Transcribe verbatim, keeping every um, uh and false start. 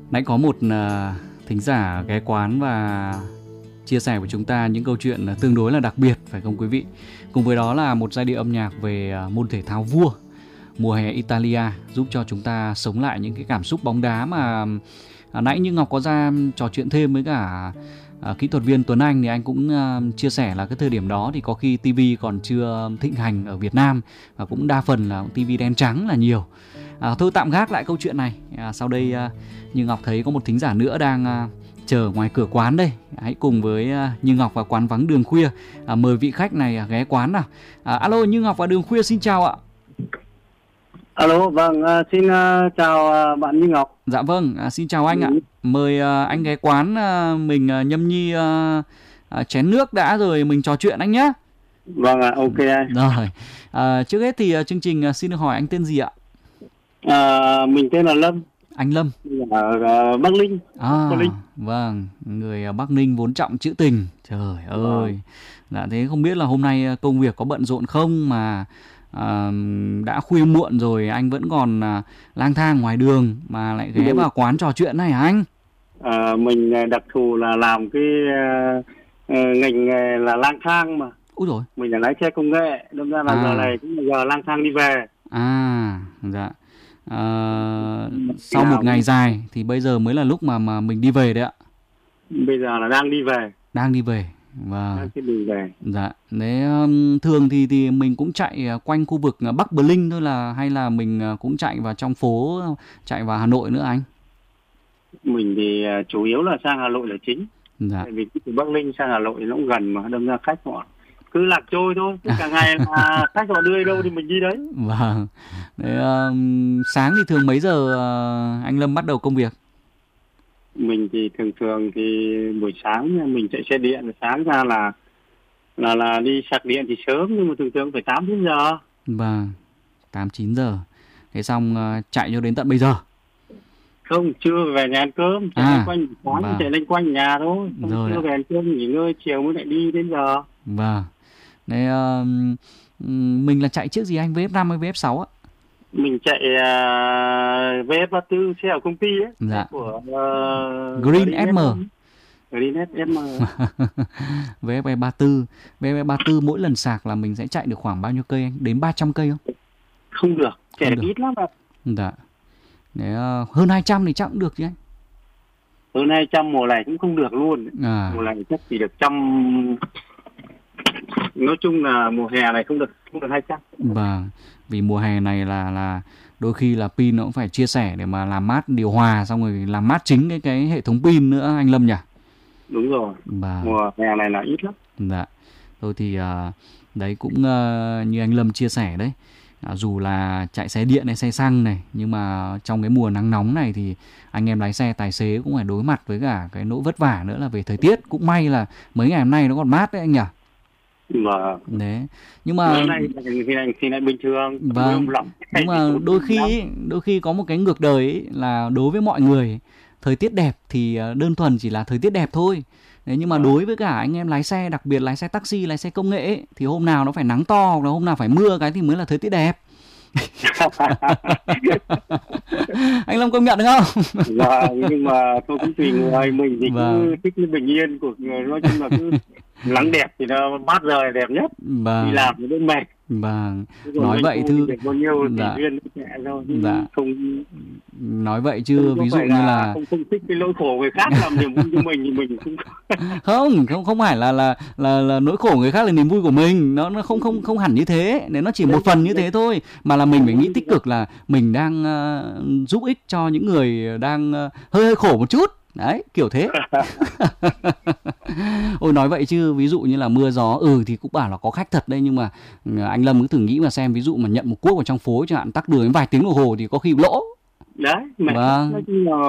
Nãy có một uh, thính giả ghé quán và chia sẻ với chúng ta những câu chuyện tương đối là đặc biệt, phải không quý vị? Cùng với đó là một giai điệu âm nhạc về môn thể thao vua mùa hè Italia, giúp cho chúng ta sống lại những cái cảm xúc bóng đá mà à, nãy như Ngọc có ra trò chuyện thêm với cả à, kỹ thuật viên Tuấn Anh thì anh cũng à, chia sẻ là cái thời điểm đó thì có khi ti vi còn chưa thịnh hành ở Việt Nam và cũng đa phần là ti vi đen trắng là nhiều. À, thôi tạm gác lại câu chuyện này. À, sau đây à, như Ngọc thấy có một thính giả nữa đang à, chờ ngoài cửa quán đây. Hãy cùng với à, Như Ngọc và quán vắng đường khuya à, mời vị khách này à, ghé quán nào. À, alo, Như Ngọc và đường khuya xin chào ạ. Alo, vâng, uh, xin uh, chào uh, bạn Như Ngọc. Dạ vâng, à, xin chào anh ạ. Mời uh, anh ghé quán uh, mình uh, nhâm nhi uh, uh, chén nước đã rồi mình trò chuyện anh nhé. Vâng ạ, à, ok anh. Rồi, à, trước hết thì uh, chương trình uh, xin được hỏi anh tên gì ạ? À, mình tên là Lâm. Anh Lâm. Ở uh, Bắc Ninh. À, Bắc Ninh. Vâng, người uh, Bắc Ninh vốn trọng trữ tình. Trời ơi, Vâng. Dạ thế không biết là hôm nay uh, công việc có bận rộn không mà À, đã khuya muộn rồi anh vẫn còn à, lang thang ngoài đường mà lại ghé vào quán trò chuyện này hả anh? À, mình đặc thù là làm cái uh, uh, ngành nghề là lang thang mà. Úi rồi. Mình là lái xe công nghệ, đâm ra là À. giờ này cũng là giờ lang thang đi về. À, dạ. À, sau một ngày dài thì bây giờ mới là lúc mà mà mình đi về đấy ạ. Bây giờ là đang đi về. Đang đi về. Vâng. Đang trên đường về. Dạ. Đấy, um, thường thì thì mình cũng chạy quanh khu vực Bắc Bờ Linh thôi là hay là mình cũng chạy vào trong phố, chạy vào Hà Nội nữa anh? Mình thì uh, chủ yếu là sang Hà Nội là chính. Dạ. Tại vì từ Bắc Ninh sang Hà Nội nó cũng gần mà, đâm ra khách họ cứ lạc trôi thôi, cứ cả ngày là khách họ đưa đâu thì mình đi đấy. Vâng. Đấy, um, sáng thì thường mấy giờ uh, anh Lâm bắt đầu công việc? Mình thì thường thường thì buổi sáng mình chạy xe điện, sáng ra là là là đi sạc điện thì sớm, nhưng mà thường thường phải tám chín giờ. Vâng, tám chín giờ. Thế xong uh, chạy cho đến tận bây giờ? Không, chưa về nhà ăn cơm, chạy à, lên quanh quán, vâng. chạy lên quanh nhà thôi. Không, rồi chưa ạ. về ăn cơm nghỉ ngơi, chiều mới lại đi đến giờ. Vâng. Đấy, uh, mình là chạy chiếc gì anh, vê ép năm hay vê ép sáu ạ? Mình chạy uh, vê ép ba mươi tư, xe ở công ty ấy. Dạ. Của uh, Green ép em. Green ép em. vê ép ba mươi tư. vê ép ba mươi tư mỗi lần sạc là mình sẽ chạy được khoảng bao nhiêu cây anh? Đến ba trăm cây không? Không được, chạy được ít lắm ạ. Dạ. Đấy, uh, hơn hai trăm thì chắc cũng được chứ anh? Hơn hai trăm mùa này cũng không được luôn. À. Mùa này chắc chỉ được trăm. Nói chung là mùa hè này không được không được hai trăm. Vâng, vì mùa hè này là là đôi khi là pin nó cũng phải chia sẻ để mà làm mát điều hòa, xong rồi làm mát chính cái cái hệ thống pin nữa anh Lâm nhỉ? Đúng rồi. Vâng. Mùa hè này là ít lắm. Dạ. Thôi thì uh, đấy cũng uh, như anh Lâm chia sẻ đấy. À, dù là chạy xe điện hay xe xăng này, nhưng mà trong cái mùa nắng nóng này thì anh em lái xe tài xế cũng phải đối mặt với cả cái nỗi vất vả nữa là về thời tiết. Cũng may là mấy ngày hôm nay nó còn mát đấy anh nhỉ? Vâng. Đấy. Nhưng mà này thì này thì này bình thường. Vâng. Nhưng mà đôi khi đôi khi có một cái ngược đời ấy, là đối với mọi người thời tiết đẹp thì đơn thuần chỉ là thời tiết đẹp thôi. Đấy, nhưng mà đối với cả anh em lái xe, đặc biệt lái xe taxi, lái xe công nghệ ấy, thì hôm nào nó phải nắng to hoặc là hôm nào phải mưa cái thì mới là thời tiết đẹp. Anh Lâm công nhận được không? Vâng, nhưng mà tôi cũng tùy người, mình thì vâng. cứ thích cái bình yên của người, nói chung là cứ nắng đẹp thì nó mát rời đẹp nhất. Vâng. Đi làm thì đỡ mệt. Vâng. Nói vậy chứ bao nhiêu dạ. viên nhẹ thôi, dạ. không nói vậy chứ ví dụ như là, là... không không thích cái nỗi khổ người khác làm niềm vui cho mình thì mình cũng không không không phải là là là là nỗi khổ người khác là niềm vui của mình, nó nó không không không hẳn như thế, để nó chỉ một phần như thế thôi, mà là mình phải nghĩ tích cực là mình đang uh, giúp ích cho những người đang uh, hơi hơi khổ một chút. Đấy, kiểu thế. Ôi nói vậy chứ ví dụ như là mưa gió, ừ thì cũng bảo là có khách thật đây, nhưng mà anh Lâm cứ thử nghĩ mà xem, ví dụ mà nhận một cuốc vào trong phố chẳng hạn, tắc đường đến vài tiếng đồng hồ thì có khi lỗ. Đấy, mẹ. Vâng.